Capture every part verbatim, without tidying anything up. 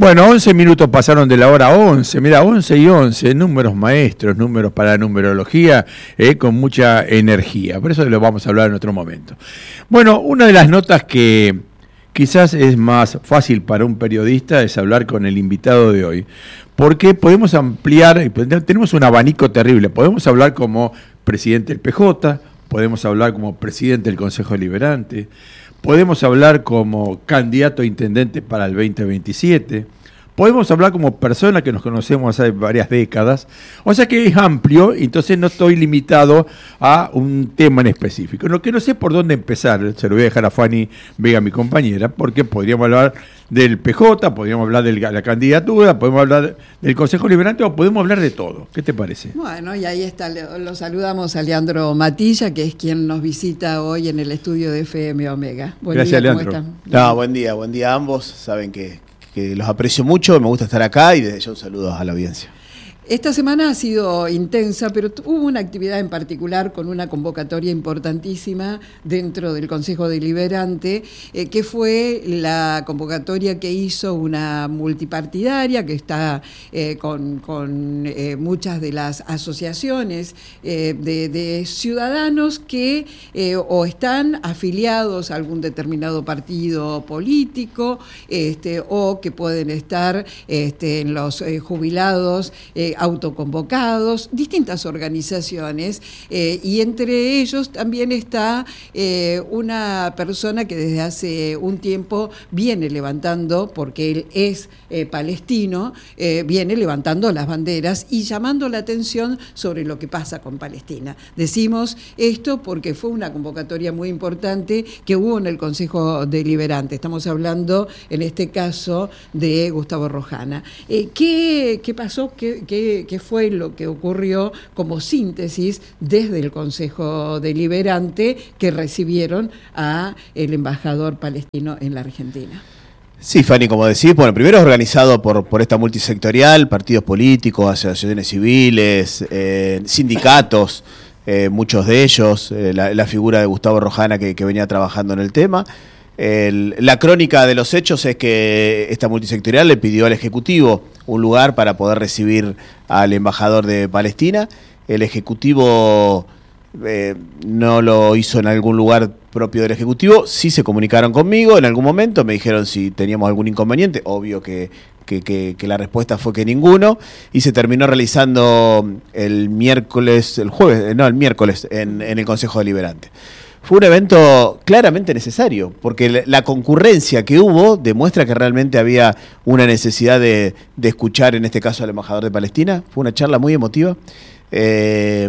Bueno, once minutos pasaron de la hora once, mira, once y once, números maestros, números para numerología, eh, con mucha energía, por eso lo vamos a hablar en otro momento. Bueno, una de las notas que quizás es más fácil para un periodista es hablar con el invitado de hoy, porque podemos ampliar, tenemos un abanico terrible, podemos hablar como presidente del P J, podemos hablar como presidente del Consejo Deliberante, podemos hablar como candidato a intendente para el veinte veintisiete, podemos hablar como persona que nos conocemos hace varias décadas, o sea que es amplio, entonces no estoy limitado a un tema en específico. Lo que no sé por dónde empezar, se lo voy a dejar a Fanny Vega, mi compañera, porque podríamos hablar del P J, podríamos hablar de la candidatura, podemos hablar del Consejo Deliberante o podemos hablar de todo. ¿Qué te parece? Bueno, y ahí está, lo saludamos a Leandro Matilla, que es quien nos visita hoy en el estudio de F M Omega. Buen Gracias, día, Leandro. ¿cómo están? No, buen día, buen día a ambos. Saben que, que los aprecio mucho, me gusta estar acá y desde ya un saludo a la audiencia. Esta semana ha sido intensa, pero hubo una actividad en particular con una convocatoria importantísima dentro del Consejo Deliberante, eh, que fue la convocatoria que hizo una multipartidaria que está eh, con, con eh, muchas de las asociaciones eh, de, de ciudadanos que eh, o están afiliados a algún determinado partido político este, o que pueden estar este, en los eh, jubilados eh, autoconvocados, distintas organizaciones, eh, y entre ellos también está eh, una persona que desde hace un tiempo viene levantando, porque él es eh, palestino, eh, viene levantando las banderas y llamando la atención sobre lo que pasa con Palestina. Decimos esto porque fue una convocatoria muy importante que hubo en el Consejo Deliberante. Estamos hablando, en este caso, de Gustavo Rojana. Eh, ¿qué, ¿Qué pasó? ¿Qué, qué qué fue lo que ocurrió como síntesis desde el Consejo Deliberante que recibieron a el embajador palestino en la Argentina? Sí, Fanny, como decís, bueno, primero es organizado por, por esta multisectorial, partidos políticos, asociaciones civiles, eh, sindicatos, eh, muchos de ellos, eh, la, la figura de Gustavo Rojana que, que venía trabajando en el tema. El, la crónica de los hechos es que esta multisectorial le pidió al Ejecutivo un lugar para poder recibir al embajador de Palestina. El Ejecutivo eh, no lo hizo en algún lugar propio del Ejecutivo, sí se comunicaron conmigo en algún momento, me dijeron si teníamos algún inconveniente, obvio que, que, que, que la respuesta fue que ninguno, y se terminó realizando el miércoles, el jueves, no, el miércoles en, en el Consejo Deliberante. Fue un evento claramente necesario, porque la concurrencia que hubo demuestra que realmente había una necesidad de, de escuchar, en este caso, al embajador de Palestina. Fue una charla muy emotiva, eh,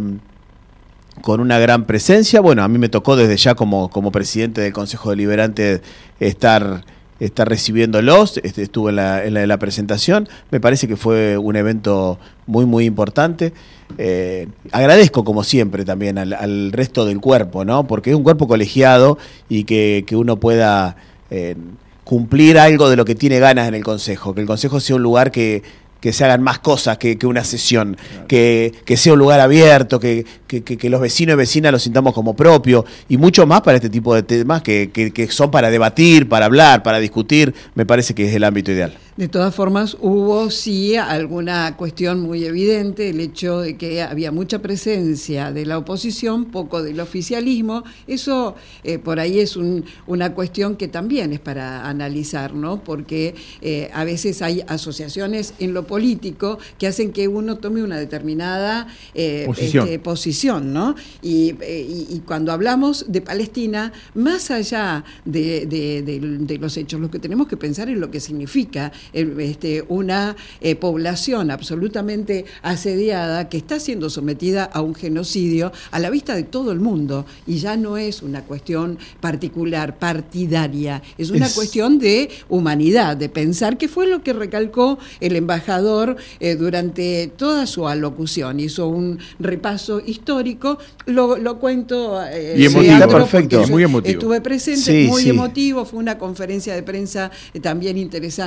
con una gran presencia. Bueno, a mí me tocó desde ya como, como presidente del Consejo Deliberante estar, estar recibiéndolos, estuve en la, en, la, en la presentación. Me parece que fue un evento muy, muy importante. Eh, agradezco como siempre también al, al resto del cuerpo, ¿no? Porque es un cuerpo colegiado y que, que uno pueda eh, cumplir algo de lo que tiene ganas en el Consejo, que el Consejo sea un lugar que, que se hagan más cosas que, que una sesión, claro. que, que sea un lugar abierto, que, que, que los vecinos y vecinas lo sintamos como propio, y mucho más para este tipo de temas que, que, que son para debatir, para hablar, para discutir. Me parece que es el ámbito ideal. De todas formas, hubo sí alguna cuestión muy evidente, el hecho de que había mucha presencia de la oposición, poco del oficialismo. Eso eh, por ahí es un, una cuestión que también es para analizar, ¿no? Porque eh, a veces hay asociaciones en lo político que hacen que uno tome una determinada eh, posición. Este, posición, ¿no? Y, eh, y, y cuando hablamos de Palestina, más allá de, de, de, de los hechos, lo que tenemos que pensar es lo que significa Este, una eh, población absolutamente asediada que está siendo sometida a un genocidio a la vista de todo el mundo, y ya no es una cuestión particular, partidaria, es una es... cuestión de humanidad, de pensar, que fue lo que recalcó el embajador eh, durante toda su alocución. Hizo un repaso histórico, lo, lo cuento eh, y emotivo, perfecto, muy emotivo. Estuve presente, sí, muy sí. emotivo, fue una conferencia de prensa eh, también interesante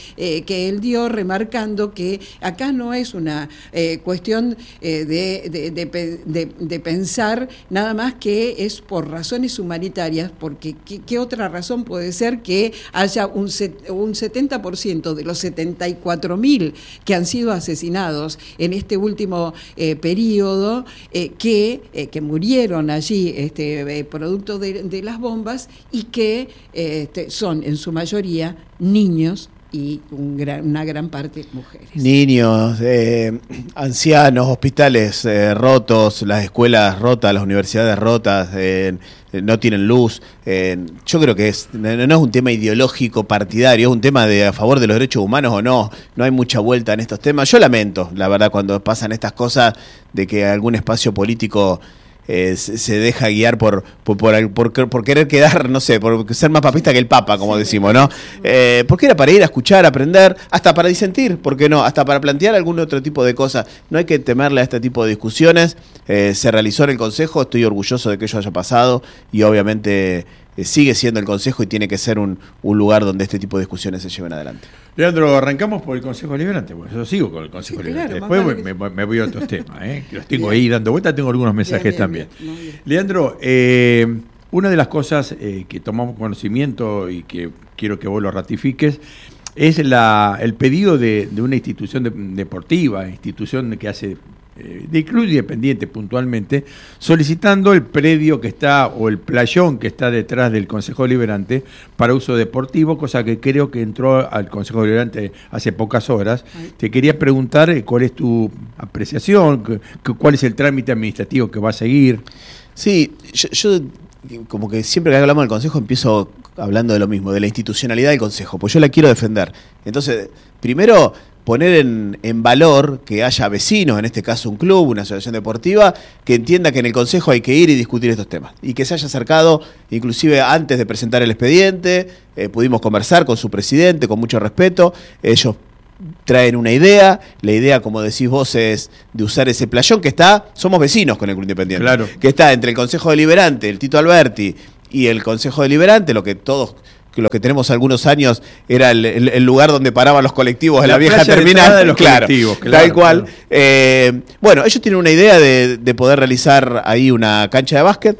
eh, que él dio, remarcando que acá no es una eh, cuestión eh, de, de, de, de, de pensar nada más que es por razones humanitarias, porque ¿qué, qué otra razón puede ser que haya un, set, un setenta por ciento de los setenta y cuatro mil que han sido asesinados en este último eh, periodo, eh, que, eh, que murieron allí este, eh, producto de, de las bombas y que eh, este, son en su mayoría niños y un gran, una gran parte mujeres. Niños, eh, ancianos, hospitales eh, rotos, las escuelas rotas, las universidades rotas, eh, no tienen luz. Eh, yo creo que es, no, no es un tema ideológico partidario, es un tema de a favor de los derechos humanos o no. No hay mucha vuelta en estos temas. Yo lamento, la verdad, cuando pasan estas cosas de que algún espacio político Eh, se, se deja guiar por por, por, por por querer quedar, no sé, por ser más papista que el Papa, como decimos, ¿no? Eh, porque era para ir a escuchar, a aprender, hasta para disentir, ¿por qué no? Hasta para plantear algún otro tipo de cosas. No hay que temerle a este tipo de discusiones. Eh, se realizó en el Consejo, estoy orgulloso de que ello haya pasado y obviamente eh, sigue siendo el Consejo y tiene que ser un, un lugar donde este tipo de discusiones se lleven adelante. Leandro, arrancamos por el Consejo Deliberante. Bueno, yo sigo con el Consejo sí, Deliberante. Claro, Después vale me, me, me voy a otros temas, ¿eh? que los tengo bien. ahí dando vueltas. Tengo algunos mensajes bien, bien, también. Bien, bien. Leandro, eh, una de las cosas eh, que tomamos conocimiento y que quiero que vos lo ratifiques es la, el pedido de, de una institución de, deportiva, institución que hace eh, de club independiente puntualmente, solicitando el predio que está o el playón que está detrás del Consejo Deliberante para uso deportivo, cosa que creo que entró al Consejo Deliberante hace pocas horas. Ay. Te quería preguntar eh, cuál es tu apreciación, que, que, cuál es el trámite administrativo que va a seguir. Sí, yo, yo como que siempre que hablamos del Consejo empiezo hablando de lo mismo, de la institucionalidad del Consejo, pues yo la quiero defender. Entonces, primero poner en, en valor que haya vecinos, en este caso un club, una asociación deportiva, que entienda que en el Consejo hay que ir y discutir estos temas. Y que se haya acercado, inclusive antes de presentar el expediente, eh, pudimos conversar con su presidente, con mucho respeto. Ellos traen una idea, la idea, como decís vos, es de usar ese playón que está, somos vecinos con el Club Independiente, claro, que está entre el Consejo Deliberante, el Tito Alberti y el Consejo Deliberante, lo que todos... que los que tenemos algunos años era el, el, el lugar donde paraban los colectivos en la, la vieja terminal, de los claro, colectivos, claro, tal cual. Claro. Eh, bueno, ellos tienen una idea de, de poder realizar ahí una cancha de básquet,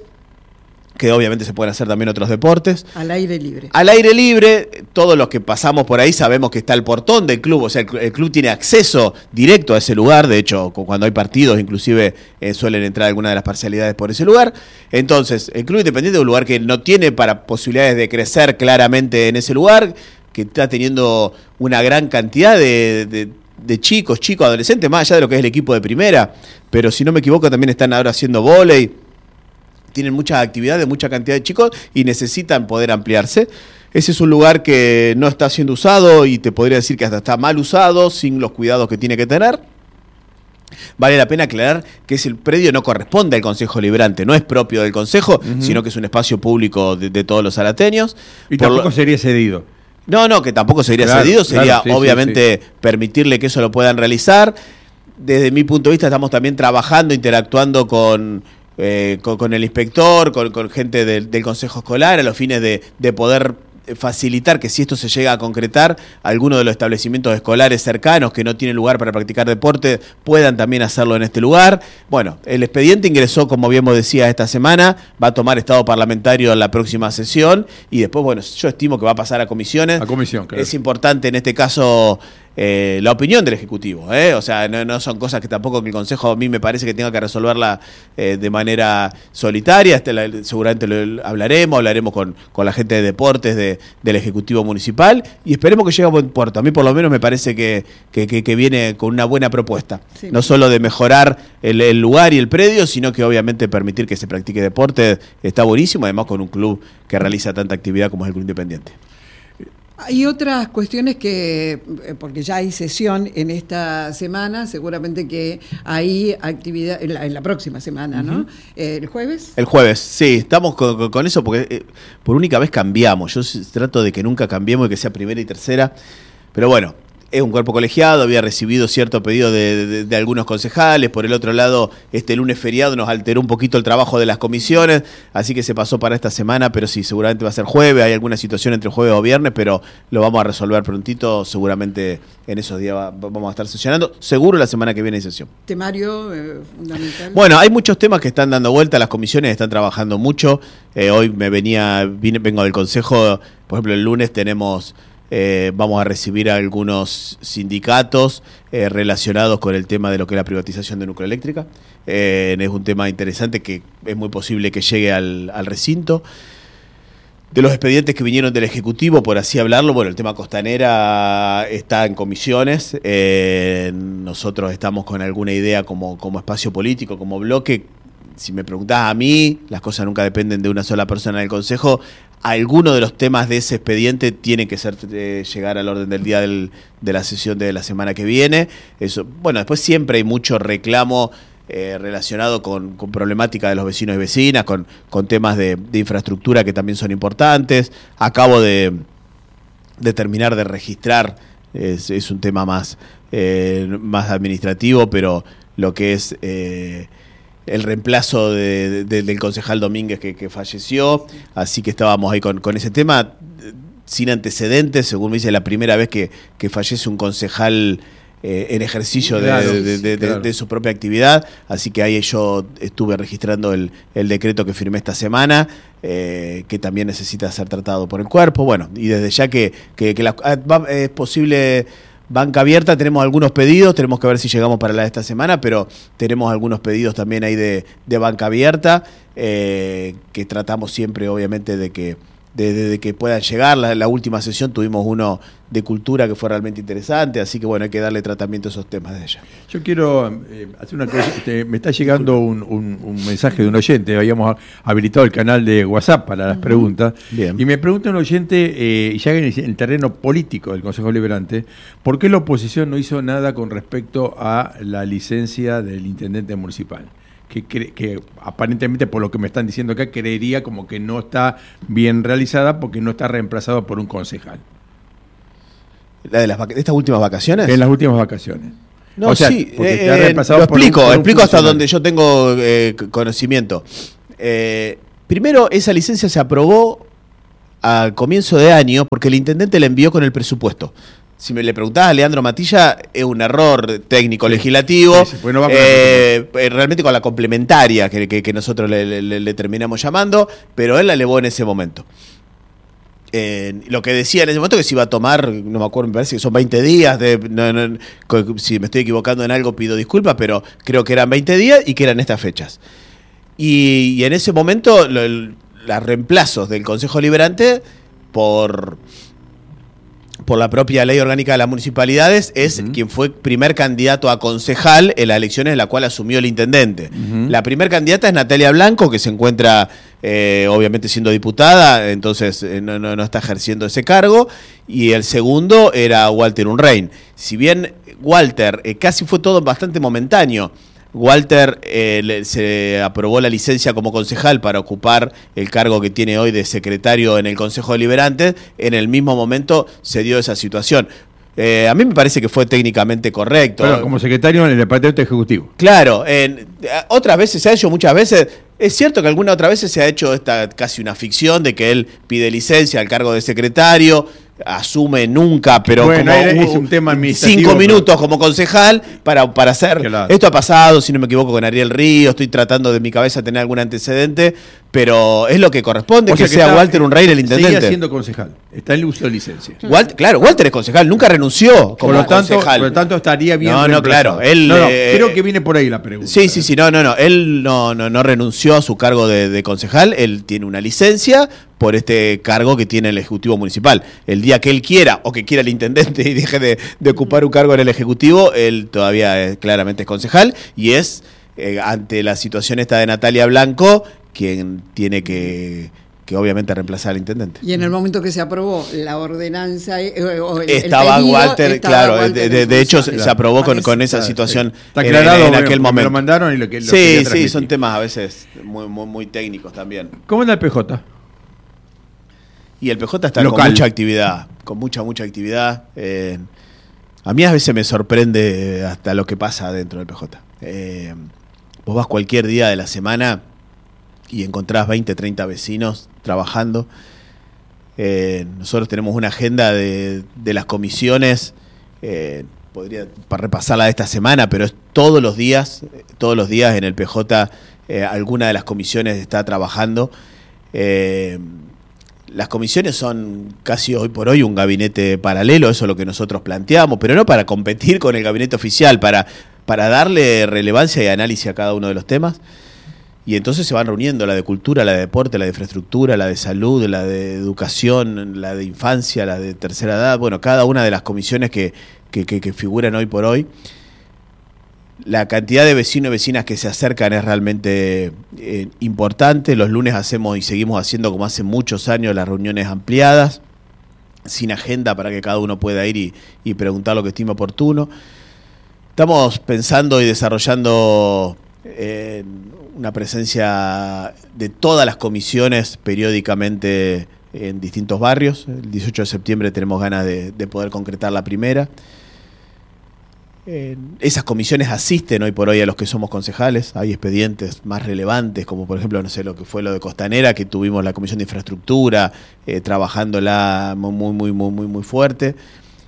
que obviamente se pueden hacer también otros deportes. Al aire libre. Al aire libre, todos los que pasamos por ahí sabemos que está el portón del club, o sea, el, el club tiene acceso directo a ese lugar, de hecho, cuando hay partidos, inclusive eh, suelen entrar algunas de las parcialidades por ese lugar. Entonces, el Club Independiente es un lugar que no tiene para posibilidades de crecer claramente en ese lugar, que está teniendo una gran cantidad de... de de chicos, chicos, adolescentes, más allá de lo que es el equipo de primera, pero si no me equivoco también están ahora haciendo vóley, tienen muchas actividades, mucha cantidad de chicos y necesitan poder ampliarse. Ese es un lugar que no está siendo usado y te podría decir que hasta está mal usado, sin los cuidados que tiene que tener. Vale la pena aclarar que ese predio no corresponde al Consejo Deliberante, no es propio del Consejo, uh-huh. sino que es un espacio público de, de todos los zarateños. Y Por tampoco lo... sería cedido. No, no, que tampoco sería claro, cedido, sería claro, sí, obviamente sí, sí. permitirle que eso lo puedan realizar. Desde mi punto de vista estamos también trabajando, interactuando con... Eh, con, con el inspector, con, con gente del, del Consejo Escolar, a los fines de, de poder facilitar que si esto se llega a concretar, algunos de los establecimientos escolares cercanos que no tienen lugar para practicar deporte puedan también hacerlo en este lugar. Bueno, el expediente ingresó, como bien vos decías, esta semana, va a tomar estado parlamentario en la próxima sesión y después, bueno, yo estimo que va a pasar a comisiones. A comisión, claro. Es importante en este caso... Eh, la opinión del Ejecutivo, ¿eh? O sea, no, no son cosas que tampoco que el Consejo a mí me parece que tenga que resolverla eh, de manera solitaria. Este, la, seguramente lo hablaremos, hablaremos con, con la gente de deportes de, del Ejecutivo Municipal y esperemos que llegue a buen puerto. A mí por lo menos me parece que, que, que, que viene con una buena propuesta, sí. No solo de mejorar el, el lugar y el predio, sino que obviamente permitir que se practique deporte está buenísimo, además con un club que realiza tanta actividad como es el Club Independiente. Hay otras cuestiones que, porque ya hay sesión en esta semana, seguramente que hay actividad en la, en la próxima semana, ¿no? Uh-huh. Eh, ¿El jueves? El jueves, sí, estamos con, con eso porque eh, por única vez cambiamos. Yo trato de que nunca cambiemos y que sea primera y tercera, pero bueno, es un cuerpo colegiado, había recibido cierto pedido de, de, de algunos concejales. Por el otro lado, este lunes feriado nos alteró un poquito el trabajo de las comisiones, así que se pasó para esta semana, pero sí, seguramente va a ser jueves. Hay alguna situación entre jueves o viernes, pero lo vamos a resolver prontito. Seguramente en esos días va, vamos a estar sesionando. Seguro la semana que viene hay sesión. Temario eh, fundamental. Bueno, hay muchos temas que están dando vuelta, las comisiones están trabajando mucho. Eh, hoy me venía, vine, vengo del consejo, por ejemplo, el lunes tenemos... Eh, vamos a recibir a algunos sindicatos eh, relacionados con el tema de lo que es la privatización de Nuclearélectrica. Eh, es un tema interesante que es muy posible que llegue al, al recinto. De los expedientes que vinieron del Ejecutivo, por así hablarlo, bueno, el tema Costanera está en comisiones. Eh, nosotros estamos con alguna idea como, como espacio político, como bloque. Si me preguntás a mí, las cosas nunca dependen de una sola persona del Consejo. Algunos de los temas de ese expediente tienen que ser eh, llegar al orden del día del, de la sesión de la semana que viene. Eso, bueno, después siempre hay mucho reclamo eh, relacionado con, con problemática de los vecinos y vecinas, con, con temas de, de infraestructura que también son importantes. Acabo de, de terminar de registrar, es, es un tema más, eh, más administrativo, pero lo que es... Eh, el reemplazo de, de, del concejal Domínguez que, que falleció, así que estábamos ahí con, con ese tema, sin antecedentes, según me dice, la primera vez que, que fallece un concejal eh, en ejercicio claro, de, de, de, claro. de, de su propia actividad, así que ahí yo estuve registrando el, el decreto que firmé esta semana, eh, que también necesita ser tratado por el cuerpo, bueno, y desde ya que, que, que la, es posible... Banca abierta, tenemos algunos pedidos, tenemos que ver si llegamos para la de esta semana, pero tenemos algunos pedidos también ahí de, de banca abierta, eh, que tratamos siempre obviamente de que, de, de, de que puedan llegar. La, la última sesión tuvimos uno de cultura que fue realmente interesante, así que bueno, hay que darle tratamiento a esos temas de ella. Yo quiero eh, hacer una cosa, este, me está llegando un, un, un mensaje de un oyente, habíamos habilitado el canal de WhatsApp para las uh-huh. preguntas, Bien. y me pregunta un oyente, eh, ya en el, en el terreno político del Consejo Deliberante, ¿por qué la oposición no hizo nada con respecto a la licencia del intendente municipal? Que, cre- que aparentemente, por lo que me están diciendo acá, creería como que no está bien realizada porque no está reemplazado por un concejal. ¿La de, las vac- de estas últimas vacaciones? En las últimas vacaciones. No, o sea, sí, porque eh, te ha reemplazado lo por explico, un, por un explico hasta funcionario. donde yo tengo eh, conocimiento. Eh, primero, esa licencia se aprobó a comienzo de año porque el intendente la envió con el presupuesto. Si me le preguntás a Leandro Matilla, es un error técnico legislativo, sí, sí, pues no va con eh, realmente con la complementaria que, que, que nosotros le, le, le terminamos llamando, pero él la elevó en ese momento. Eh, lo que decía en ese momento que se iba a tomar, no me acuerdo, me parece que son veinte días, de, no, no, si me estoy equivocando en algo pido disculpas, pero creo que eran veinte días y que eran estas fechas. Y, y en ese momento lo, el, los reemplazos del Consejo Deliberante por... por la propia ley orgánica de las municipalidades, es uh-huh. quien fue primer candidato a concejal en las elecciones en la cual asumió el intendente. Uh-huh. La primer candidata es Natalia Blanco, que se encuentra eh, obviamente siendo diputada, entonces eh, no, no, no está ejerciendo ese cargo, y el segundo era Walter Unrein. Si bien Walter, eh, casi fue todo bastante momentáneo, Walter eh, le, se aprobó la licencia como concejal para ocupar el cargo que tiene hoy de secretario en el Consejo Deliberante. En el mismo momento se dio esa situación. Eh, a mí me parece que fue técnicamente correcto. Pero como secretario en el Departamento Ejecutivo. Claro, en, otras veces se ha hecho, muchas veces. Es cierto que algunas otras veces se ha hecho esta casi una ficción de que él pide licencia al cargo de secretario, asume nunca, pero bueno, como es un tema administrativo, cinco minutos pero... como concejal para, para hacer. Claro. Esto ha pasado, si no me equivoco, con Ariel Río, estoy tratando de mi cabeza tener algún antecedente, pero es lo que corresponde, o sea, que, que sea está, Walter Unrein el intendente. Sigue siendo concejal, está en el uso de licencia. Walter, claro, Walter es concejal, nunca renunció como por lo tanto, concejal. Por lo tanto, estaría bien No, no, claro. Él, no, no, eh, creo que viene por ahí la pregunta. Sí, sí, sí, no, no, no. Él no, no, no renunció a su cargo de, de concejal, él tiene una licencia por este cargo que tiene el Ejecutivo Municipal. El día que él quiera, o que quiera el intendente y deje de, de ocupar un cargo en el Ejecutivo, él todavía es, claramente es concejal, y es, eh, ante la situación esta de Natalia Blanco, quien tiene que, que obviamente reemplazar al intendente. Y en el momento que se aprobó la ordenanza, eh, o el, estaba el pedido, Walter, estaba claro, Walter de, de hecho claro. se aprobó con, con esa situación Está en, aclarado, en aquel momento. Lo mandaron y lo que lo Sí, sí, son temas a veces muy, muy, muy técnicos también. ¿Cómo anda el P J? Y el P J está Local. con mucha actividad, con mucha, mucha actividad. Eh, a mí a veces me sorprende hasta lo que pasa dentro del P J. Eh, vos vas cualquier día de la semana y encontrás veinte, treinta vecinos trabajando. Eh, nosotros tenemos una agenda de, de las comisiones, eh, podría para repasarla de esta semana, pero es todos los días, todos los días en el P J eh, alguna de las comisiones está trabajando. Eh, las comisiones son casi hoy por hoy un gabinete paralelo, eso es lo que nosotros planteamos, pero no para competir con el gabinete oficial, para, para darle relevancia y análisis a cada uno de los temas. Y entonces se van reuniendo la de cultura, la de deporte, la de infraestructura, la de salud, la de educación, la de infancia, la de tercera edad. Bueno, cada una de las comisiones que, que, que, que figuran hoy por hoy. La cantidad de vecinos y vecinas que se acercan es realmente eh, importante. Los lunes hacemos y seguimos haciendo, como hace muchos años, las reuniones ampliadas, sin agenda para que cada uno pueda ir y, y preguntar lo que estime oportuno. Estamos pensando y desarrollando eh, una presencia de todas las comisiones periódicamente en distintos barrios. El dieciocho de septiembre tenemos ganas de, de poder concretar la primera. Eh, esas comisiones asisten hoy por hoy a los que somos concejales. Hay expedientes más relevantes, como por ejemplo, no sé, lo que fue lo de Costanera, que tuvimos la Comisión de Infraestructura eh, trabajándola muy, muy, muy, muy, muy fuerte.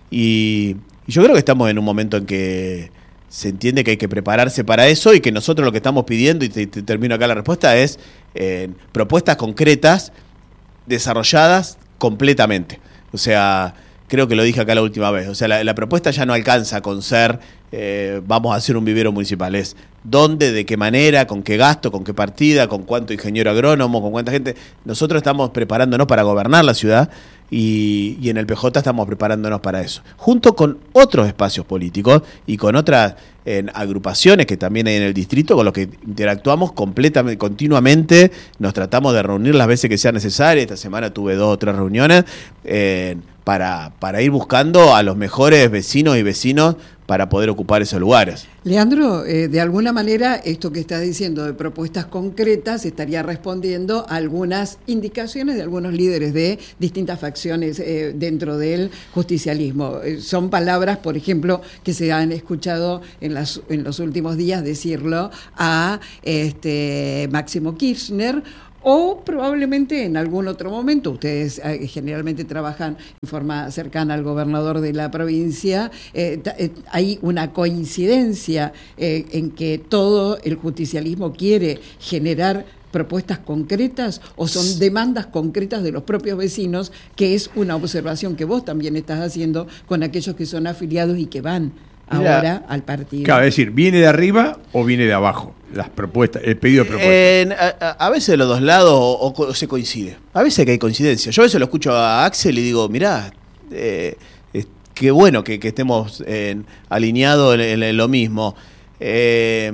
Y, y yo creo que estamos en un momento en que se entiende que hay que prepararse para eso y que nosotros lo que estamos pidiendo, y te, te termino acá la respuesta, es eh, propuestas concretas desarrolladas completamente. O sea, creo que lo dije acá la última vez. O sea, la, la propuesta ya no alcanza con ser eh, vamos a hacer un vivero municipal. Es dónde, de qué manera, con qué gasto, con qué partida, con cuánto ingeniero agrónomo, con cuánta gente. Nosotros estamos preparándonos para gobernar la ciudad y, y en el P J estamos preparándonos para eso. Junto con otros espacios políticos y con otras eh, agrupaciones que también hay en el distrito, con los que interactuamos completamente, continuamente. Nos tratamos de reunir las veces que sea necesario. Esta semana tuve dos o tres reuniones eh, para, para ir buscando a los mejores vecinos y vecinos para poder ocupar esos lugares. Leandro, eh, de alguna manera esto que estás diciendo de propuestas concretas estaría respondiendo a algunas indicaciones de algunos líderes de distintas facciones eh, dentro del justicialismo. Eh, son palabras, por ejemplo, que se han escuchado en, las, en los últimos días decirlo a este, Máximo Kirchner, o probablemente en algún otro momento. Ustedes eh, generalmente trabajan en forma cercana al gobernador de la provincia. Eh, eh, hay una coincidencia eh, en que todo el justicialismo quiere generar propuestas concretas o son demandas concretas de los propios vecinos, que es una observación que vos también estás haciendo con aquellos que son afiliados y que van ahora Mira, al partido. Claro, es decir, ¿viene de arriba o viene de abajo? Las propuestas, el pedido de propuestas. Eh, a, a veces de los dos lados o, o se coincide. A veces que hay coincidencia. Yo a veces lo escucho a Axel y digo, mirá, eh, eh, qué bueno que, que estemos eh, alineados en, en, en lo mismo. Eh,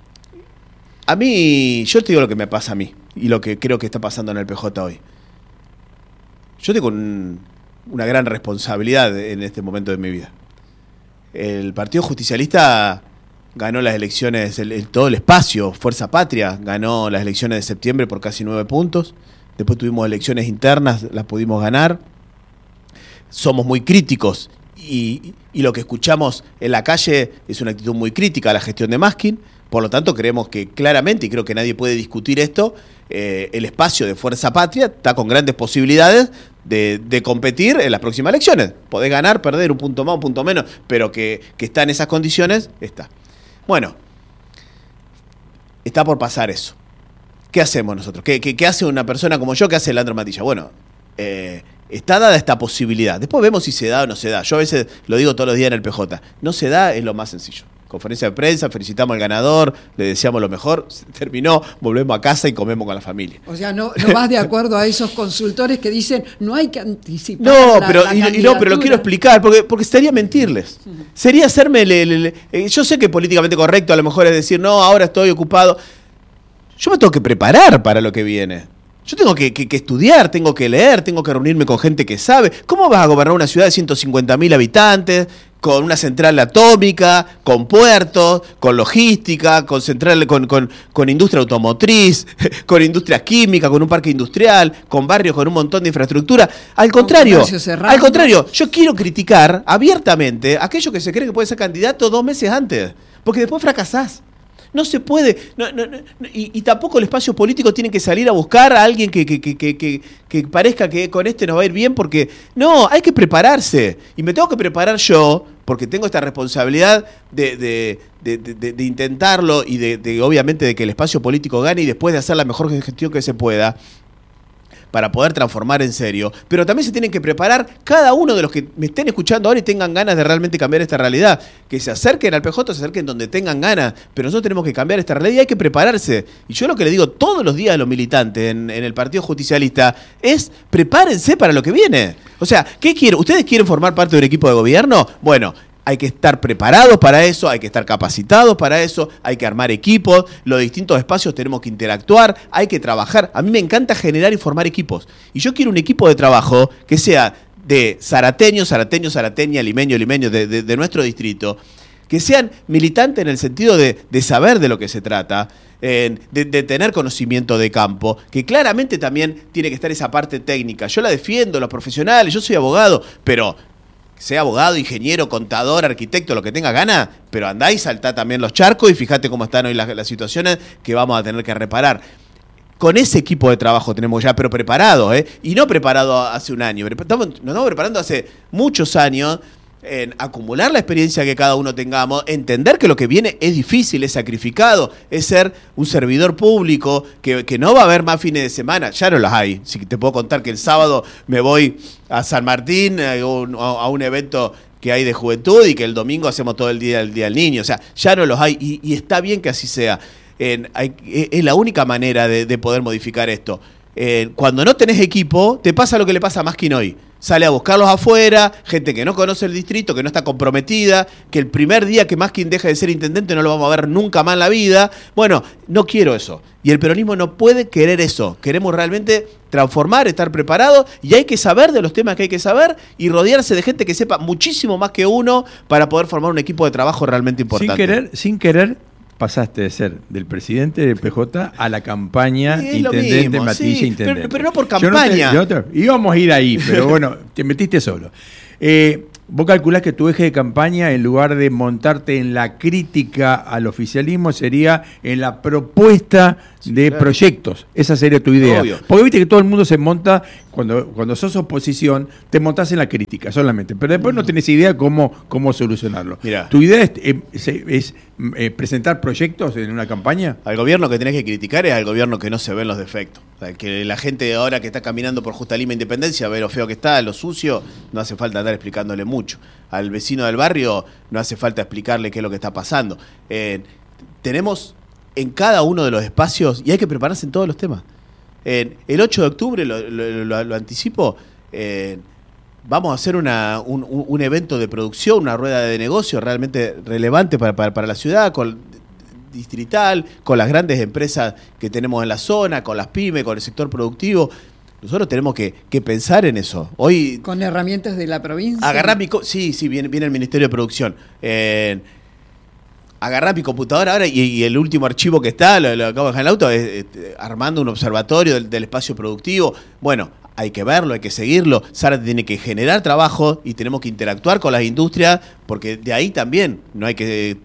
a mí, yo te digo lo que me pasa a mí y lo que creo que está pasando en el P J hoy. Yo tengo un, una gran responsabilidad en este momento de mi vida. El Partido Justicialista ganó las elecciones, el, el, todo el espacio, Fuerza Patria, ganó las elecciones de septiembre por casi nueve puntos. Después tuvimos elecciones internas, las pudimos ganar. Somos muy críticos y, y lo que escuchamos en la calle es una actitud muy crítica a la gestión de Maskin. Por lo tanto, creemos que claramente, y creo que nadie puede discutir esto, eh, el espacio de Fuerza Patria está con grandes posibilidades de, de competir en las próximas elecciones. Podés ganar, perder, un punto más, un punto menos, pero que, que está en esas condiciones, está. Bueno, está por pasar eso. ¿Qué hacemos nosotros? ¿Qué, qué, qué hace una persona como yo? ¿Qué hace Leandro Matilla? Bueno, eh, está dada esta posibilidad. Después vemos si se da o no se da. Yo a veces lo digo todos los días en el P J. No se da, es lo más sencillo. Conferencia de prensa, felicitamos al ganador, le deseamos lo mejor, se terminó, volvemos a casa y comemos con la familia. O sea, no, no vas de acuerdo a esos consultores que dicen no hay que anticipar. No, la, pero, la y, y no, pero lo quiero explicar, porque, porque sería mentirles. Uh-huh. Sería hacerme, le, le, le, yo sé que políticamente correcto a lo mejor es decir, no, ahora estoy ocupado. Yo me tengo que preparar para lo que viene. Yo tengo que, que, que estudiar, tengo que leer, tengo que reunirme con gente que sabe. ¿Cómo vas a gobernar una ciudad de ciento cincuenta mil habitantes, con una central atómica, con puertos, con logística, con central, con, con, con industria automotriz, con industria química, con un parque industrial, con barrios con un montón de infraestructura. Al contrario, al contrario, yo quiero criticar abiertamente a aquellos que se creen que pueden ser candidatos dos meses antes, porque después fracasás. No se puede, no, no, no, y, y tampoco el espacio político tiene que salir a buscar a alguien que, que, que, que, que, que parezca que con este nos va a ir bien, porque no, hay que prepararse. Y me tengo que preparar yo, porque tengo esta responsabilidad de, de, de, de, de intentarlo y de, de obviamente de que el espacio político gane y después de hacer la mejor gestión que se pueda, para poder transformar en serio, pero también se tienen que preparar cada uno de los que me estén escuchando ahora y tengan ganas de realmente cambiar esta realidad, que se acerquen al P J, se acerquen donde tengan ganas, pero nosotros tenemos que cambiar esta realidad y hay que prepararse. Y yo lo que le digo todos los días a los militantes en, en el Partido Justicialista es prepárense para lo que viene. O sea, ¿qué quieren? ¿Ustedes quieren formar parte de un equipo de gobierno? Bueno, hay que estar preparados para eso, hay que estar capacitados para eso, hay que armar equipos, los distintos espacios tenemos que interactuar, hay que trabajar. A mí me encanta generar y formar equipos. Y yo quiero un equipo de trabajo que sea de zarateños, zarateños, zarateña, limeño, limeño, de, de, de nuestro distrito, que sean militantes en el sentido de, de saber de lo que se trata, eh, de, de tener conocimiento de campo, que claramente también tiene que estar esa parte técnica. Yo la defiendo, los profesionales, yo soy abogado, pero sea abogado, ingeniero, contador, arquitecto, lo que tenga ganas, pero andá y saltá también los charcos y fíjate cómo están hoy las, las situaciones que vamos a tener que reparar. Con ese equipo de trabajo tenemos ya, pero preparado, ¿eh? Y no preparado hace un año, estamos, nos estamos preparando hace muchos años en acumular la experiencia que cada uno tengamos, entender que lo que viene es difícil, es sacrificado, es ser un servidor público, que, que no va a haber más fines de semana, ya no los hay. Si te puedo contar que el sábado me voy a San Martín a un, a un evento que hay de juventud y que el domingo hacemos todo el día el día del niño, o sea, ya no los hay y, y está bien que así sea. Eh, hay, es la única manera de, de poder modificar esto. Eh, cuando no tenés equipo, te pasa lo que le pasa a Maskin hoy. Sale a buscarlos afuera, gente que no conoce el distrito, que no está comprometida, que el primer día que Maskin deje de ser intendente no lo vamos a ver nunca más en la vida. Bueno, no quiero eso. Y el peronismo no puede querer eso. Queremos realmente transformar, estar preparados y hay que saber de los temas que hay que saber y rodearse de gente que sepa muchísimo más que uno para poder formar un equipo de trabajo realmente importante. Sin querer, sin querer. Pasaste de ser del presidente del P J a la campaña sí, intendente, mismo, Matilla, sí, intendente. Pero, pero no por campaña. No te, no te, íbamos a ir ahí, pero bueno, te metiste solo. Eh, vos calculás que tu eje de campaña, en lugar de montarte en la crítica al oficialismo, sería en la propuesta sí, de claro. proyectos. Esa sería tu idea. Obvio. Porque viste que todo el mundo se monta, cuando, cuando sos oposición, te montás en la crítica solamente, pero después mm. no tenés idea cómo, cómo solucionarlo. Mirá. ¿Tu idea es, es, es eh, presentar proyectos en una campaña? Al gobierno que tenés que criticar es al gobierno que no se ven los defectos. O sea, que la gente ahora que está caminando por Justa Lima Independencia ve lo feo que está, lo sucio, no hace falta andar explicándole mucho. Al vecino del barrio no hace falta explicarle qué es lo que está pasando. Eh, tenemos en cada uno de los espacios, y hay que prepararse en todos los temas. Eh, el ocho de octubre, lo, lo, lo, lo anticipo, eh, vamos a hacer una, un, un evento de producción, una rueda de negocio realmente relevante para, para, para la ciudad, con distrital, con las grandes empresas que tenemos en la zona, con las pymes, con el sector productivo. Nosotros tenemos que, que pensar en eso. Hoy con herramientas de la provincia. Agarrar mi... Sí, sí, viene, viene el Ministerio de Producción. Eh, agarrar mi computadora ahora y, y el último archivo que está, lo, lo acabo de dejar en el auto, es, es, armando un observatorio del, del espacio productivo. Bueno, hay que verlo, hay que seguirlo. Zárate tiene que generar trabajo y tenemos que interactuar con las industrias, porque de ahí también no hay que...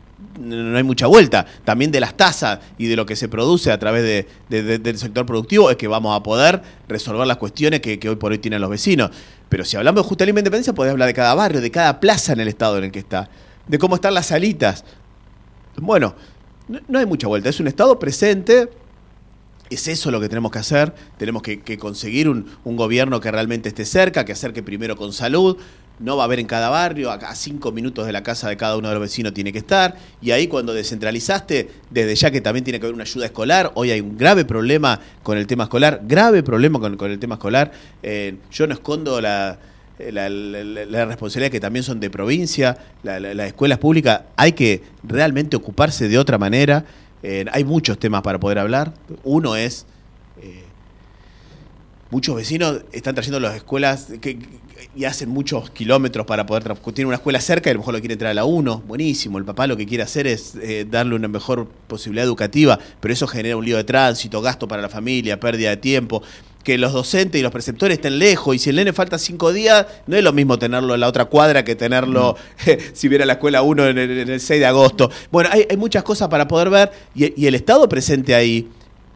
no hay mucha vuelta, también de las tasas y de lo que se produce a través de, de, de, del sector productivo es que vamos a poder resolver las cuestiones que, que hoy por hoy tienen los vecinos. Pero si hablamos de Justa Lima Independencia, podés hablar de cada barrio, de cada plaza en el estado en el que está, de cómo están las salitas. Bueno, no, no hay mucha vuelta, es un estado presente. Es eso lo que tenemos que hacer, tenemos que, que conseguir un, un gobierno que realmente esté cerca, que acerque primero con salud. No va a haber en cada barrio, a cinco minutos de la casa de cada uno de los vecinos tiene que estar, y ahí cuando descentralizaste, desde ya que también tiene que haber una ayuda escolar. Hoy hay un grave problema con el tema escolar, grave problema con, con el tema escolar. Eh, yo no escondo la, la, la, la responsabilidad que también son de provincia, la, la, las escuelas públicas, hay que realmente ocuparse de otra manera. Eh, hay muchos temas para poder hablar. Uno es... Eh, muchos vecinos están trayendo las escuelas, que, que y hacen muchos kilómetros para poder trabajar. Tiene una escuela cerca y a lo mejor lo quiere entrar a la uno, buenísimo. El papá lo que quiere hacer es eh, darle una mejor posibilidad educativa, pero eso genera un lío de tránsito, gasto para la familia, pérdida de tiempo. Que los docentes y los preceptores estén lejos, y si el nene falta cinco días, no es lo mismo tenerlo en la otra cuadra que tenerlo mm. eh, si viene a la escuela uno en el, en el seis de agosto. Bueno, hay, hay muchas cosas para poder ver, y, y el Estado presente ahí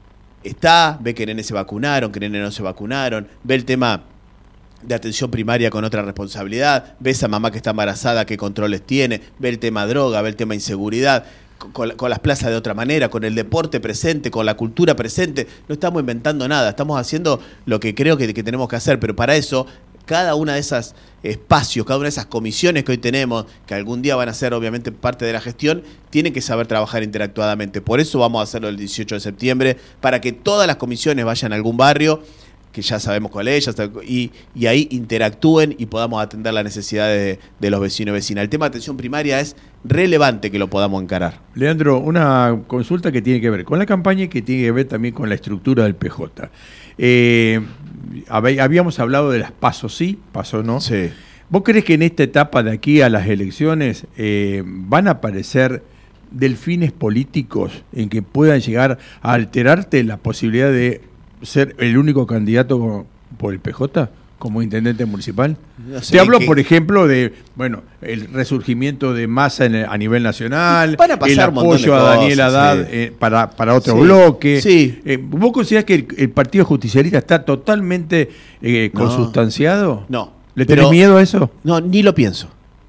está, ve que nenes se vacunaron, que nenes no se vacunaron, ve el tema de atención primaria con otra responsabilidad, ve esa mamá que está embarazada, qué controles tiene, ve el tema droga, ve el tema inseguridad, con, con las plazas de otra manera, con el deporte presente, con la cultura presente. No estamos inventando nada, estamos haciendo lo que creo que, que tenemos que hacer, pero para eso cada una de esos espacios, cada una de esas comisiones que hoy tenemos, que algún día van a ser obviamente parte de la gestión, tienen que saber trabajar interactuadamente. Por eso vamos a hacerlo el dieciocho de septiembre, para que todas las comisiones vayan a algún barrio, que ya sabemos cuál es, ya sabe, y, y ahí interactúen y podamos atender las necesidades de, de los vecinos y vecinas. El tema de atención primaria es relevante que lo podamos encarar. Leandro, una consulta que tiene que ver con la campaña y que tiene que ver también con la estructura del P J. Eh, habíamos hablado de las PASO sí, PASO no. Sí. ¿Vos crees que en esta etapa de aquí a las elecciones eh, van a aparecer delfines políticos en que puedan llegar a alterarte la posibilidad de ser el único candidato por el P J como intendente municipal? No sé, te hablo, que... por ejemplo, de bueno el resurgimiento de Massa en el, a nivel nacional, el apoyo a Daniel Haddad sí. eh, para, para otro sí. bloque. Sí. Eh, ¿Vos considerás que el, el Partido Justicialista está totalmente eh, consustanciado? No. ¿Le tenés miedo a eso? No, ni lo pienso.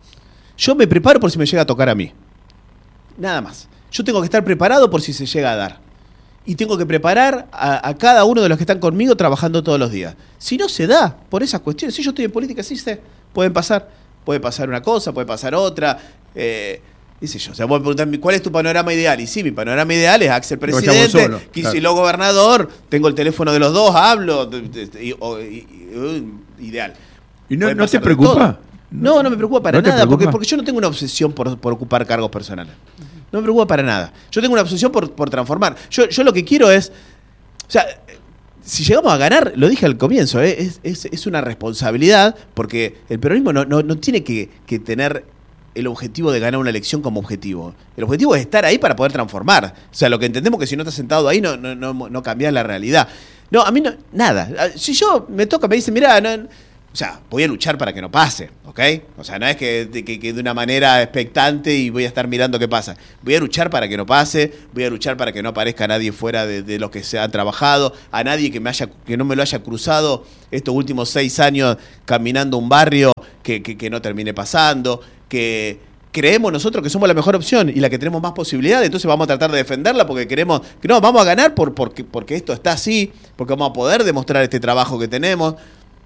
Yo me preparo por si me llega a tocar a mí. Nada más. Yo tengo que estar preparado por si se llega a dar. Y tengo que preparar a, a cada uno de los que están conmigo trabajando todos los días. Si no se da por esas cuestiones, si yo estoy en política, sí sé, pueden pasar. Puede pasar una cosa, puede pasar otra. Eh, dice yo, o sea, vos me preguntan, ¿cuál es tu panorama ideal? Y sí, mi panorama ideal es Axel presidente, solo, Kicillof claro. gobernador, tengo el teléfono de los dos, hablo, y, y, y, ideal. ¿Y no, no te preocupa? No, no me preocupa para ¿No nada, porque, porque yo no tengo una obsesión por, por ocupar cargos personales. No me preocupa para nada. Yo tengo una obsesión por, por transformar. Yo, yo lo que quiero es... O sea, si llegamos a ganar, lo dije al comienzo, ¿eh? es, es, es una responsabilidad, porque el peronismo no, no, no tiene que, que tener el objetivo de ganar una elección como objetivo. El objetivo es estar ahí para poder transformar. O sea, lo que entendemos que si no estás sentado ahí no, no, no, no cambias la realidad. No, a mí no, nada. Si yo me toca, me dicen, mirá, no... O sea, voy a luchar para que no pase, ¿ok? O sea, no es que, que, que de una manera expectante y voy a estar mirando qué pasa. Voy a luchar para que no pase, voy a luchar para que no aparezca nadie fuera de, de los que se han trabajado, a nadie que, me haya, que no me lo haya cruzado estos últimos seis años caminando un barrio que, que, que no termine pasando, que... creemos nosotros que somos la mejor opción y la que tenemos más posibilidades, entonces vamos a tratar de defenderla porque queremos, que no, vamos a ganar por, porque, porque esto está así, porque vamos a poder demostrar este trabajo que tenemos.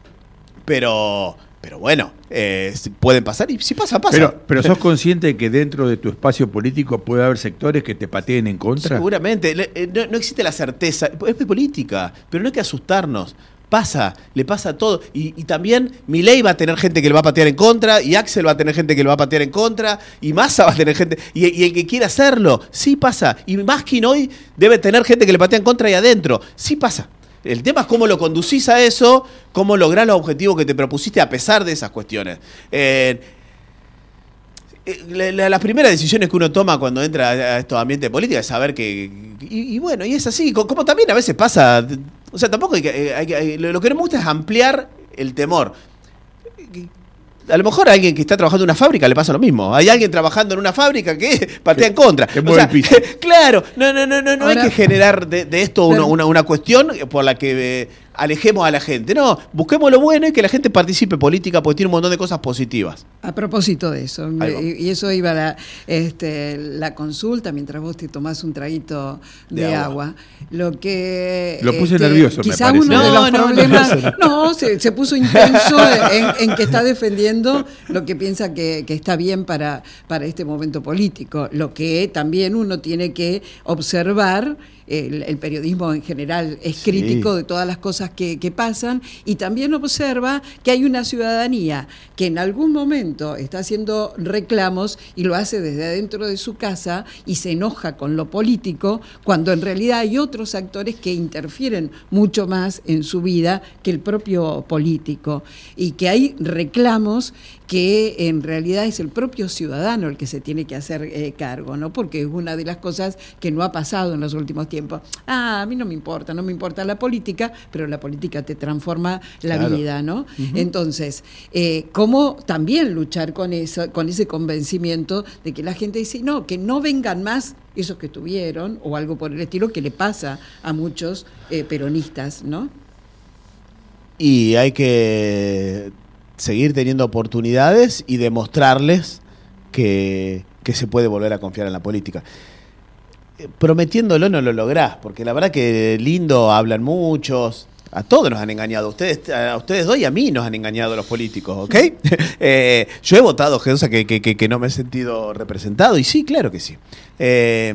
Pero, pero bueno, eh, pueden pasar y si pasa, pasa. Pero, pero ¿sos consciente de que dentro de tu espacio político puede haber sectores que te pateen en contra? Seguramente. No, no existe la certeza. Es política, pero no hay que asustarnos. Pasa, le pasa a todo. Y, y también Milei va a tener gente que le va a patear en contra, y Axel va a tener gente que le va a patear en contra, y Massa va a tener gente... Y, y el que quiera hacerlo, sí pasa. Y Maskin hoy debe tener gente que le patea en contra y adentro. Sí pasa. El tema es cómo lo conducís a eso, cómo lográs los objetivos que te propusiste a pesar de esas cuestiones. Eh, la, la, las primeras decisiones que uno toma cuando entra a estos ambientes políticos es saber que... Y, y bueno, y es así, como también a veces pasa... O sea, tampoco hay que... Hay, hay, lo que no me gusta es ampliar el temor. A lo mejor a alguien que está trabajando en una fábrica le pasa lo mismo. Hay alguien trabajando en una fábrica que patea en contra. Que mueve o sea, el piso. Claro, no, no, no, no, no Ahora, hay que generar de, de esto una, una, una cuestión por la que eh, alejemos a la gente. No, busquemos lo bueno y que la gente participe política porque tiene un montón de cosas positivas. A propósito de eso, y, y eso iba la, este, la consulta mientras vos te tomás un traguito de, de agua. agua. Lo que lo puse este, nervioso, quizá me parece. uno no, de los no, problemas, no, no, no se, se puso intenso en, en que está defendiendo lo que piensa que, que está bien para, para este momento político. Lo que también uno tiene que observar el, el periodismo en general es crítico Sí. de todas las cosas que, que pasan, y también observa que hay una ciudadanía que en algún momento está haciendo reclamos y lo hace desde adentro de su casa y se enoja con lo político, cuando en realidad hay otros actores que interfieren mucho más en su vida que el propio político, y que hay reclamos que en realidad es el propio ciudadano el que se tiene que hacer eh, cargo, ¿no? Porque es una de las cosas que no ha pasado en los últimos tiempos. Ah, a mí no me importa, no me importa la política, pero la política te transforma la Claro. vida, ¿no? Uh-huh. Entonces, eh, ¿cómo también luchar con eso, con ese convencimiento de que la gente dice, no, que no vengan más esos que tuvieron, o algo por el estilo, que le pasa a muchos eh, peronistas, ¿no? Y hay que seguir teniendo oportunidades y demostrarles que, que se puede volver a confiar en la política. Eh, Prometiéndolo no lo lográs, porque la verdad que lindo hablan muchos, a todos nos han engañado, a ustedes, a ustedes dos y a mí nos han engañado los políticos, ¿ok? eh, yo he votado cosas que, que, que, que no me he sentido representado, y sí, claro que sí. Eh,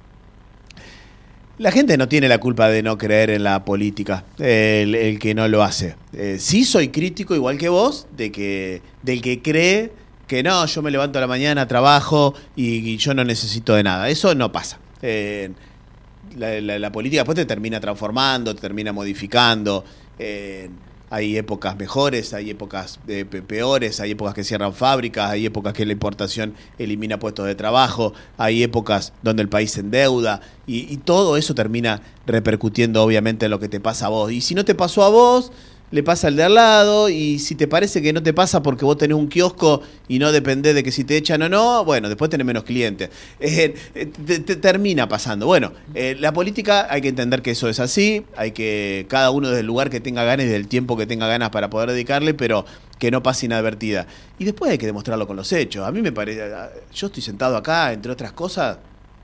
La gente no tiene la culpa de no creer en la política, eh, el, el que no lo hace. Eh, sí soy crítico, igual que vos, de que del que cree que no, yo me levanto a la mañana, trabajo y, y yo no necesito de nada. Eso no pasa. Eh, la, la, la política después te termina transformando, te termina modificando. Eh, Hay épocas mejores, hay épocas eh, peores, hay épocas que cierran fábricas, hay épocas que la importación elimina puestos de trabajo, hay épocas donde el país se endeuda, y, y todo eso termina repercutiendo obviamente en lo que te pasa a vos. Y si no te pasó a vos, le pasa al de al lado, y si te parece que no te pasa porque vos tenés un kiosco y no dependés de que si te echan o no, bueno, después tenés menos clientes. Eh, te, te termina pasando. Bueno, eh, la política hay que entender que eso es así, hay que cada uno desde el lugar que tenga ganas y del tiempo que tenga ganas para poder dedicarle, pero que no pase inadvertida. Y después hay que demostrarlo con los hechos. A mí me parece, yo estoy sentado acá, entre otras cosas,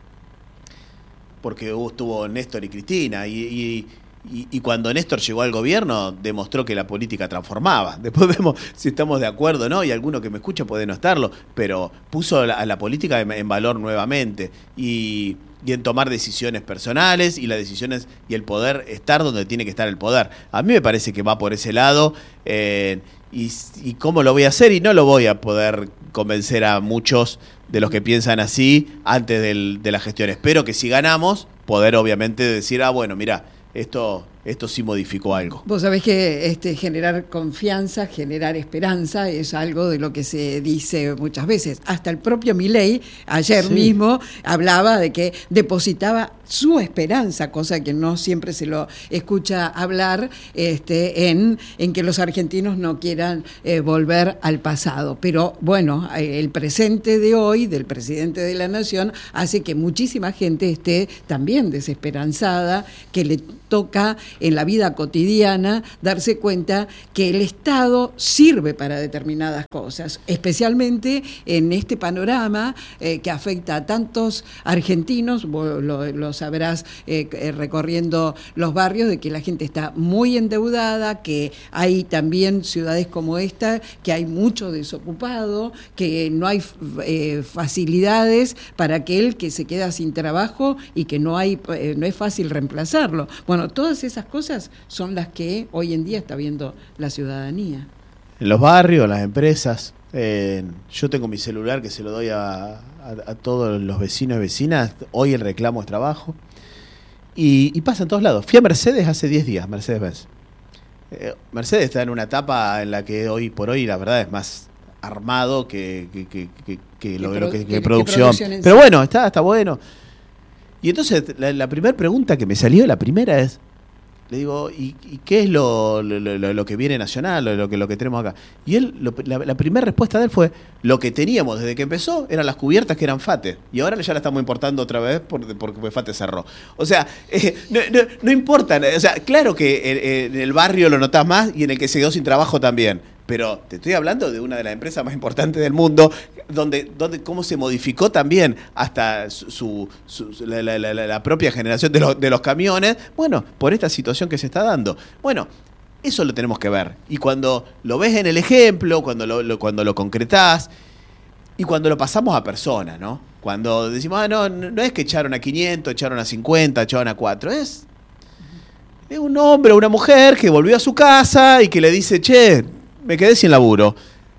porque estuvo Néstor y Cristina, y... y Y, y cuando Néstor llegó al gobierno, demostró que la política transformaba. Después vemos si estamos de acuerdo o no, y alguno que me escucha puede no estarlo, pero puso a la, a la política en, en valor nuevamente, y, y en tomar decisiones personales, y las decisiones y el poder estar donde tiene que estar el poder. A mí me parece que va por ese lado, eh, y, y cómo lo voy a hacer, y no lo voy a poder convencer a muchos de los que piensan así antes del, de la gestión. Espero que si ganamos, poder obviamente decir, ah, bueno, mirá, Esto, esto sí modificó algo. Vos sabés que este, generar confianza, generar esperanza es algo de lo que se dice muchas veces. Hasta el propio Milei ayer sí. mismo hablaba de que depositaba su esperanza, cosa que no siempre se lo escucha hablar, este, en, en que los argentinos no quieran eh, volver al pasado. Pero bueno, el presente de hoy del presidente de la Nación hace que muchísima gente esté también desesperanzada, que le toca en la vida cotidiana darse cuenta que el Estado sirve para determinadas cosas, especialmente en este panorama eh, que afecta a tantos argentinos. Vos lo, lo sabrás eh, recorriendo los barrios, de que la gente está muy endeudada, que hay también ciudades como esta, que hay mucho desocupado, que no hay eh, facilidades para aquel que se queda sin trabajo y que no hay eh, no es fácil reemplazarlo. Bueno, todas esas cosas son las que hoy en día está viendo la ciudadanía. En los barrios, las empresas. Eh, yo tengo mi celular que se lo doy a, a, a todos los vecinos y vecinas. Hoy el reclamo es trabajo. Y, y pasa en todos lados. Fui a Mercedes hace diez días, Mercedes-Benz. Eh, Mercedes está en una etapa en la que hoy por hoy la verdad es más armado que, que, que, que, que, lo, pro, lo que, que, que producción. Que Pero sí. bueno, está, está bueno. Y entonces la, la primera pregunta que me salió, la primera es, le digo, ¿y, y qué es lo, lo, lo, lo que viene nacional, lo, lo, que, lo que tenemos acá? Y él, lo, la, la primera respuesta de él fue, lo que teníamos desde que empezó eran las cubiertas que eran FATE, y ahora ya la estamos importando otra vez porque, porque FATE cerró. O sea, eh, no, no, no importa, o sea, claro que en, en el barrio lo notás más y en el que se quedó sin trabajo también. Pero te estoy hablando de una de las empresas más importantes del mundo, donde, donde cómo se modificó también hasta su, su, su la, la, la, la propia generación de los, de los camiones, bueno, por esta situación que se está dando. Bueno, eso lo tenemos que ver. Y cuando lo ves en el ejemplo, cuando lo, lo, cuando lo concretás, y cuando lo pasamos a personas, ¿no? Cuando decimos, ah, no, no es que echaron a quinientos, echaron a cincuenta, echaron a cuatro, es, es un hombre o una mujer que volvió a su casa y que le dice, che, me quedé sin laburo.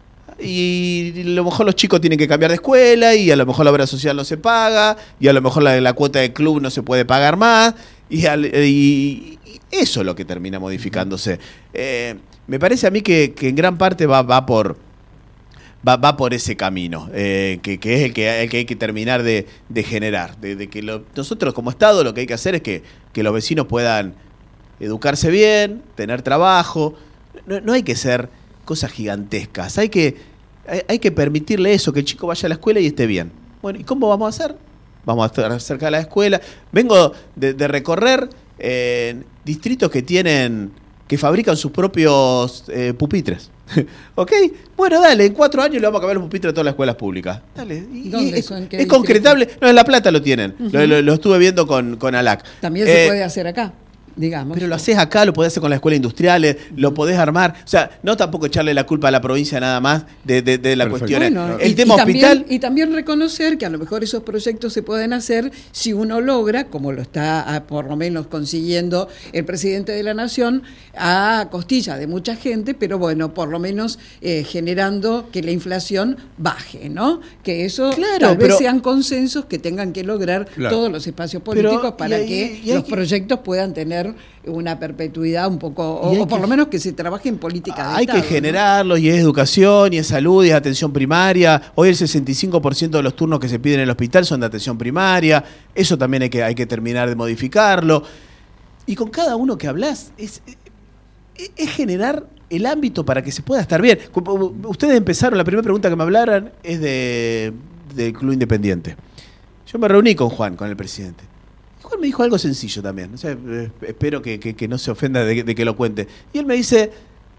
Y a lo mejor los chicos tienen que cambiar de escuela y a lo mejor la obra social no se paga y a lo mejor la, la cuota de club no se puede pagar más y, al, y, y eso es lo que termina modificándose. Eh, me parece a mí que, que en gran parte va, va por... Va, va por ese camino, eh, que, que es el que, el que hay que terminar de, de generar. De, de que lo, nosotros como Estado lo que hay que hacer es que, que los vecinos puedan educarse bien, tener trabajo. No, no hay que hacer cosas gigantescas, hay que, hay, hay que permitirle eso, que el chico vaya a la escuela y esté bien. Bueno, ¿y cómo vamos a hacer? Vamos a estar cerca de la escuela. Vengo de, de recorrer eh, distritos que tienen, que fabrican sus propios eh, pupitres. ¿Ok? Bueno, dale, en cuatro años le vamos a cambiar los pupitres a todas las escuelas públicas. Dale. Y, ¿Dónde es, son? es concretable. No, en La Plata lo tienen. Uh-huh. lo, lo, lo estuve viendo con, con ALAC. También eh, se puede hacer acá, digamos. Pero lo haces acá, lo podés hacer con las escuelas industriales, lo podés armar. O sea, no tampoco echarle la culpa a la provincia nada más de, de, de la Perfecto. cuestión. Bueno, el y, tema y hospital. También, y también reconocer que a lo mejor esos proyectos se pueden hacer si uno logra, como lo está a, por lo menos consiguiendo el presidente de la Nación, a costilla de mucha gente, pero bueno, por lo menos eh, generando que la inflación baje, ¿no? Que eso Claro, tal vez pero- sean consensos que tengan que lograr Claro. todos los espacios políticos Pero, para y hay- que y hay los que- proyectos puedan tener una perpetuidad un poco, Y hay o, o por que- lo menos que se trabaje en política de Hay Estado, que ¿no? generarlos, y es educación, y es salud, y es atención primaria. Hoy el sesenta y cinco por ciento de los turnos que se piden en el hospital son de atención primaria. Eso también hay que, hay que terminar de modificarlo. Y con cada uno que hablas, es, es, es generar el ámbito para que se pueda estar bien. Como ustedes empezaron, la primera pregunta que me hablaran es de, del Club Independiente. Yo me reuní con Juan, con el presidente. Juan me dijo algo sencillo también. O sea, eh, espero que, que, que no se ofenda de, de que lo cuente. Y él me dice,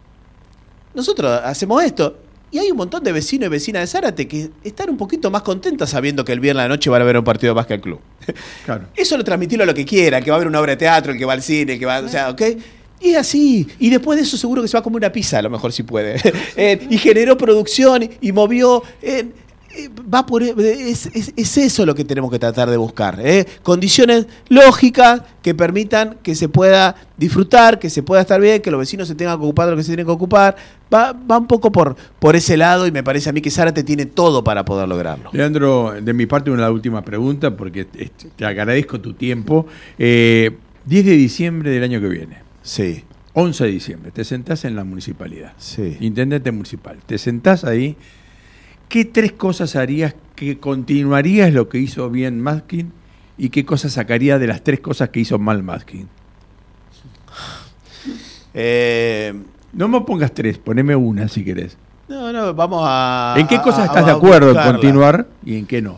nosotros hacemos esto. Y hay un montón de vecinos y vecinas de Zárate que están un poquito más contentas sabiendo que el viernes a la noche van a ver un partido de básquet al club. Claro. Eso lo transmitirlo a lo que quiera, el que va a ver una obra de teatro, el que va al cine, el que va, o sea, ¿ok? Y es así. Y después de eso seguro que se va a comer una pizza, a lo mejor si puede. Eh, y generó producción y movió... eh, eh, va por es, es, es eso lo que tenemos que tratar de buscar. ¿eh? Condiciones lógicas que permitan que se pueda disfrutar, que se pueda estar bien, que los vecinos se tengan que ocupar de lo que se tienen que ocupar. Va, va un poco por, por ese lado y me parece a mí que Zárate tiene todo para poder lograrlo. Leandro, de mi parte una última pregunta, porque te, te agradezco tu tiempo. Eh, diez de diciembre del año que viene, Sí, once de diciembre, te sentás en la municipalidad, sí. intendente municipal, te sentás ahí, ¿qué tres cosas harías que continuarías lo que hizo bien Maskin y qué cosas sacarías de las tres cosas que hizo mal Maskin? Eh, No me pongas tres, poneme una si querés. no, no, vamos a... ¿En qué cosas a- estás a de acuerdo en buscarla. continuar y en qué no?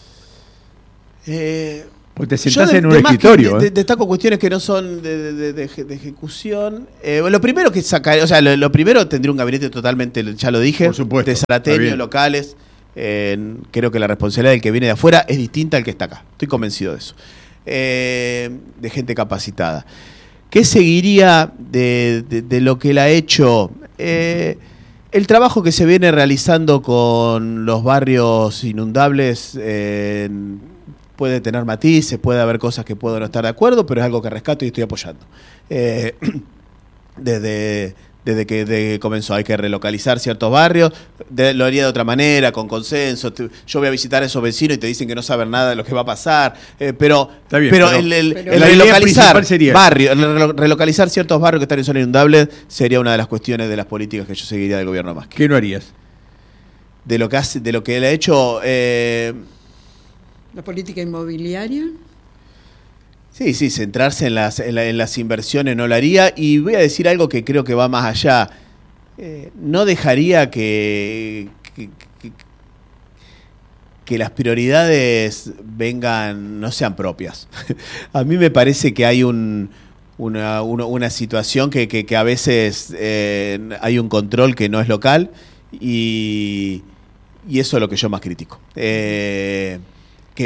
Eh, Porque te Yo sentás de- en un de más que escritorio. de- de- ¿eh? destaco cuestiones que no son de, de- de- de- de ejecución. Eh, lo primero que sacar, o sea, lo, lo primero tendría un gabinete totalmente, ya lo dije, Por supuesto, de está zarateños, bien. locales. Eh, creo que la responsabilidad del que viene de afuera es distinta al que está acá. Estoy convencido de eso. Eh, de gente capacitada. ¿Qué seguiría de, de- de lo que él ha hecho? Eh, el trabajo que se viene realizando con los barrios inundables eh, puede tener matices, puede haber cosas que puedo no estar de acuerdo, pero es algo que rescato y estoy apoyando. Eh, desde, desde que de- comenzó, hay que relocalizar ciertos barrios, de- lo haría de otra manera, con consenso. Te- Yo voy a visitar a esos vecinos y te dicen que no saben nada de lo que va a pasar, eh, pero, Está bien, pero, pero- el, el- pero el la idea relocalizar principal sería- barrios, el relo- relocalizar ciertos barrios que están en zona inundable sería una de las cuestiones de las políticas que yo seguiría del gobierno más. ¿Qué no harías? De lo que hace, de lo que él ha hecho, eh, La política inmobiliaria. sí, sí, centrarse en las, en, la- en las inversiones no lo haría. Y voy a decir algo que creo que va más allá. Eh, no dejaría que, que, que- que las prioridades vengan, no sean propias. A mí me parece que hay un, una, una, una situación que, que, que a veces eh, hay un control que no es local y, y eso es lo que yo más critico. Eh,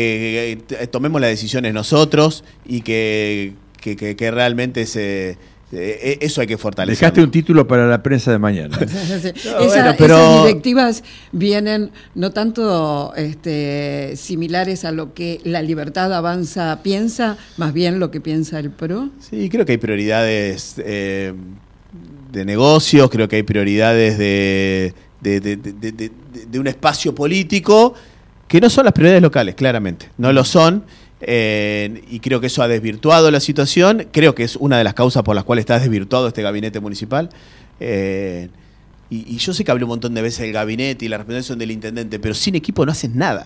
que, que tomemos las decisiones nosotros y que, que, que, que realmente se, Eh, eso hay que fortalecer. Dejaste un título para la prensa de mañana. Sí. No, Esa, bueno, pero... Esas directivas vienen no tanto este, similares a lo que la Libertad Avanza piensa, más bien lo que piensa el P R O. Sí, creo que hay prioridades eh, de negocios, creo que hay prioridades de, de, de, de, de, de, de un espacio político que no son las prioridades locales, claramente. No lo son. Eh, y creo que eso ha desvirtuado la situación, creo que es una de las causas por las cuales está desvirtuado este gabinete municipal. Eh, y, y yo sé que hablé un montón de veces del gabinete y la representación del intendente, pero sin equipo no haces nada.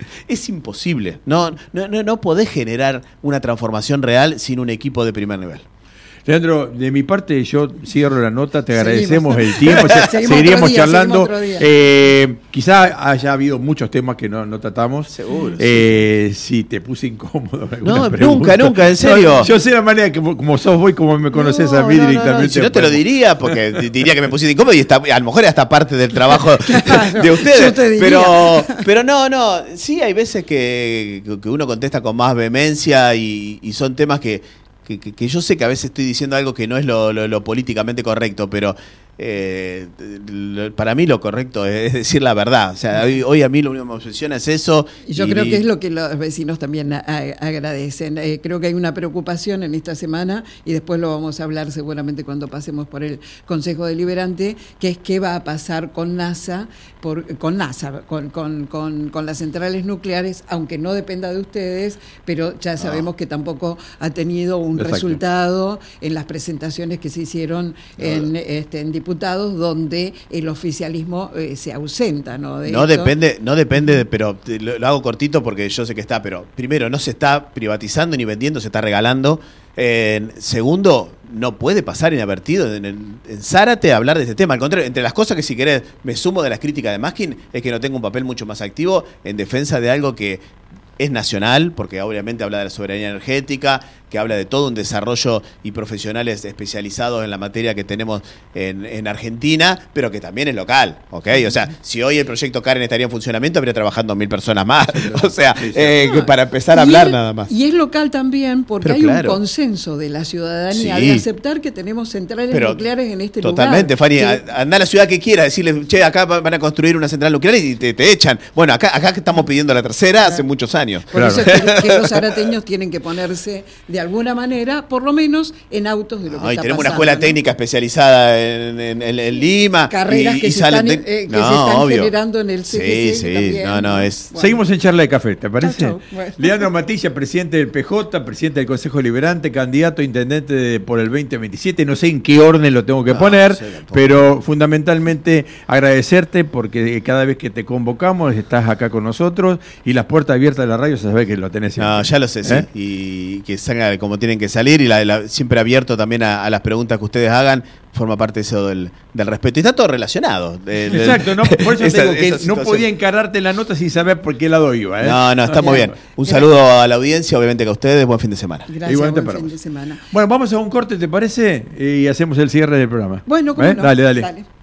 Es imposible. No, no, no, no podés generar una transformación real sin un equipo de primer nivel. Leandro, de mi parte yo cierro la nota, te agradecemos Seguimos. el tiempo, Seguimos seguiríamos otro día, charlando. seguimos otro día. Eh, quizá haya habido muchos temas que no, no tratamos. Seguro. Eh, sí. Si te puse incómodo. No, pregunta. nunca, nunca, en serio. No, yo sé la manera que como sos vos y como me conoces No, a mí no, no, directamente. no. Si no te lo diría, porque diría que me pusiste incómodo y está, a lo mejor es hasta parte del trabajo Claro, de ustedes. yo te diría. Pero, pero no, no. Sí, hay veces que, que uno contesta con más vehemencia y, y son temas que, que, que yo sé que a veces estoy diciendo algo que no es lo, lo, lo políticamente correcto, pero eh, lo, para mí lo correcto es decir la verdad. O sea, hoy, hoy a mí lo único que me obsesiona es eso. Y yo y, creo que es lo que los vecinos también a, a, agradecen. Eh, creo que hay una preocupación en esta semana, y después lo vamos a hablar seguramente cuando pasemos por el Consejo Deliberante, que es qué va a pasar con NASA, por, con NASA, con, con, con, con las centrales nucleares, aunque no dependa de ustedes, pero ya sabemos no. que tampoco ha tenido un Exacto. resultado en las presentaciones que se hicieron no. en, este, en diputados, donde el oficialismo eh, se ausenta, ¿no? De no esto. depende, no depende, de, pero lo, lo hago cortito porque yo sé que está, pero primero, no se está privatizando ni vendiendo, se está regalando. Eh, segundo, no puede pasar inadvertido en, en, en Zárate hablar de este tema. Al contrario, entre las cosas que si querés me sumo de las críticas de Maskin, es que no tengo un papel mucho más activo en defensa de algo que es nacional, porque obviamente habla de la soberanía energética, que habla de todo un desarrollo y profesionales especializados en la materia que tenemos en, en Argentina, pero que también es local, ¿ok? O sea, si hoy el proyecto Karen estaría en funcionamiento, habría trabajando mil personas más. O sea, sí, sí. Eh, no, para empezar a hablar es, nada más. Y es local también porque pero hay claro. un consenso de la ciudadanía sí. de aceptar que tenemos centrales pero nucleares en este totalmente, lugar. Totalmente, Fanny, anda a la ciudad que quiera, decirle, che, acá van a construir una central nuclear y te, te echan. Bueno, acá, acá estamos pidiendo la tercera claro. hace muchos años. Por claro. eso es que, que los zarateños tienen que ponerse de alguna manera, por lo menos en autos de lo que no, está y tenemos pasando, una escuela ¿no? técnica especializada en, en, en, en Lima. Carreras y, que, y se, salen están, de... eh, que no, se están obvio. generando en el C G C. Sí, sí, también, no, no, es... Bueno. Seguimos en charla de café, ¿te parece? Chau, chau. Bueno. Leandro Matilla, presidente del P J, presidente del Consejo Deliberante, candidato a intendente de, por el veinte veintisiete. No sé en qué orden lo tengo que no, poner, no sé, pero fundamentalmente agradecerte porque cada vez que te convocamos estás acá con nosotros y las puertas abiertas de la radio se sabe que lo tenés siempre. No, ya lo sé, ¿Eh? sí. Y que salgan como tienen que salir y la, la, siempre abierto también a, a las preguntas que ustedes hagan. Forma parte eso del, del respeto. Y está todo relacionado. Del, Exacto, no, por eso esa, digo que no podía encararte la nota sin saber por qué lado iba. ¿eh? No, no, está muy bien. Un saludo a la audiencia, obviamente que a ustedes. Buen fin de semana. Gracias, Igualmente buen fin de semana. Bueno, vamos a un corte, ¿te parece? Y hacemos el cierre del programa. Bueno, ¿cómo ¿Eh? no? Dale, dale. dale.